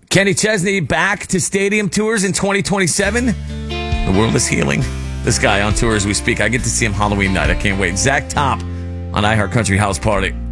Kenny Chesney back to stadium tours in 2027. The world is healing. This guy on tour as we speak. I get to see him Halloween night. I can't wait. Zach Top on iHeart Country House Party.